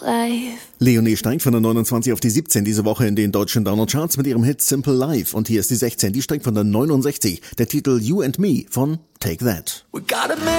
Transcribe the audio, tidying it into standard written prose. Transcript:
life. Leonie steigt von der 29 auf die 17 diese Woche in den deutschen Download-Charts mit ihrem Hit Simple Life. Und hier ist die 16, die steigt von der 69. Der Titel You and Me von Take That. We gotta